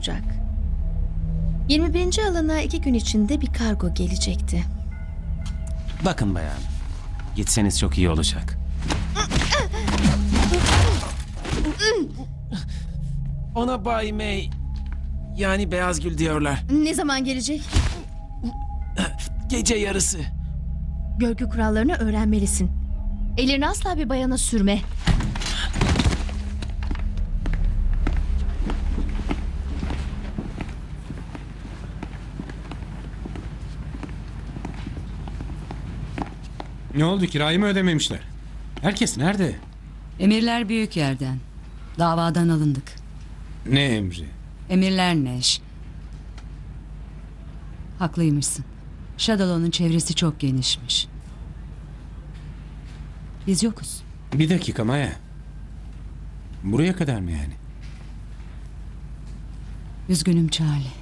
olacak. 21. alana 2 gün içinde bir kargo gelecekti. Bakın bayan, gitseniz çok iyi olacak. Ona Bay May, yani Beyaz Gül diyorlar. Ne zaman gelecek? Gece yarısı. Görgü kurallarını öğrenmelisin. Ellerini asla bir bayana sürme. Ne oldu, kirayı mı ödememişler? Herkes nerede? Emirler büyük yerden. Davadan alındık. Ne emri? Emirler Neş. Haklıymışsın. Shadow'un çevresi çok genişmiş. Biz yokuz. Bir dakika Maya. Buraya kadar mı yani? Üzgünüm Charlie.